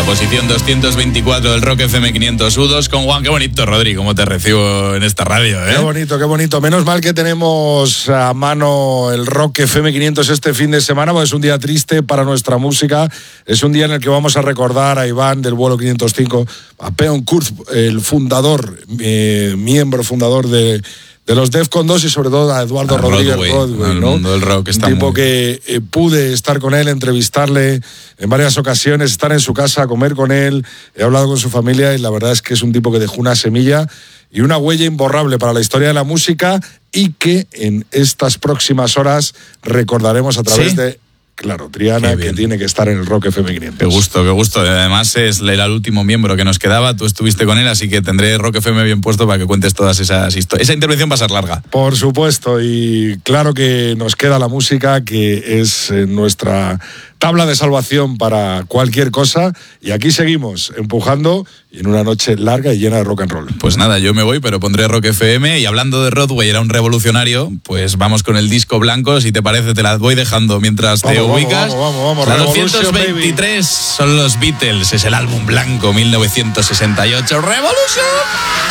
la posición 224 del Rock FM 500 U2 con Juan. Qué bonito, Rodri, cómo te recibo en esta radio, ¿eh? Qué bonito. Menos mal que tenemos a mano el Rock FM 500 este fin de semana, porque es un día triste para nuestra música. Es un día en el que vamos a recordar a Iván del vuelo 505, a Peon Kurz, el fundador, miembro fundador de los Defcon 2, y sobre todo a Eduardo Rodríguez Rodway, ¿no? Mundo del rock está un tipo muy... que pude estar con él, entrevistarle en varias ocasiones, estar en su casa, comer con él, he hablado con su familia y la verdad es que es un tipo que dejó una semilla y una huella imborrable para la historia de la música y que en estas próximas horas recordaremos a través de... Claro, Triana, que tiene que estar en el Rock FM 500. Qué gusto. Además, era el último miembro que nos quedaba. Tú estuviste con él, así que tendré Rock FM bien puesto para que cuentes todas esas historias. Esa intervención va a ser larga. Por supuesto, y claro que nos queda la música, que es nuestra tabla de salvación para cualquier cosa. Y aquí seguimos empujando y en una noche larga y llena de rock and roll. Pues nada, yo me voy, pero pondré Rock FM. Y hablando de Rodway, era un revolucionario, pues vamos con el disco blanco. Si te parece, te la voy dejando mientras te ubicas. Vamos. La 223 son los Beatles, es el álbum blanco 1968. ¡Revolution!